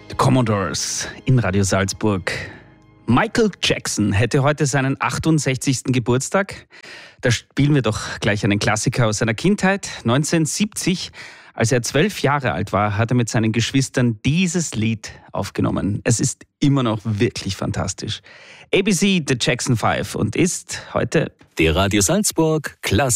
Commodores in Radio Salzburg. Michael Jackson hätte heute seinen 68. Geburtstag. Da spielen wir doch gleich einen Klassiker aus seiner Kindheit. 1970, als er 12 Jahre alt war, hat er mit seinen Geschwistern dieses Lied aufgenommen. Es ist immer noch wirklich fantastisch. ABC, The Jackson 5 und ist heute der Radio Salzburg Klassik.